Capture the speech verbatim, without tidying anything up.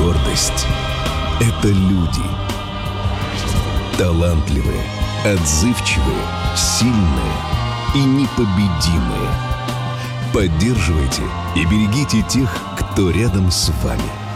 гордость — это люди. Талантливые, отзывчивые, сильные и непобедимые. Поддерживайте и берегите тех, кто рядом с вами.